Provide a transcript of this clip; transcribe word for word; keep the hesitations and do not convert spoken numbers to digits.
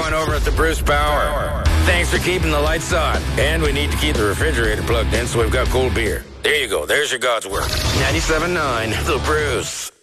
going over at the Bruce Power. Thanks for keeping the lights on. And we need to keep the refrigerator plugged in so we've got cold beer. There you go. There's your God's work. ninety-seven point nine, The Bruce.